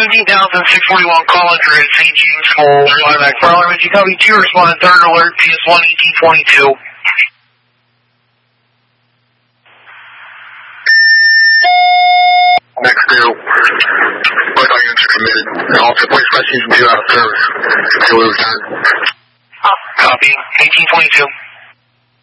17,641 calling for St. James School, Lilac Parlor. Would you copy 2 respond third alert, PS1 1822? Next due. Both our units are committed. All to place message 2 out of service. Until we return. Copy. 1822.